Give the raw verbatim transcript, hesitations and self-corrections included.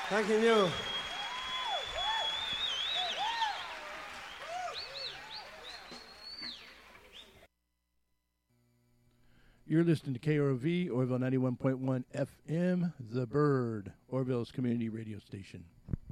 Thanking you. You're listening to K R O V, Orville ninety-one point one F M, The Bird, Orville's community radio station.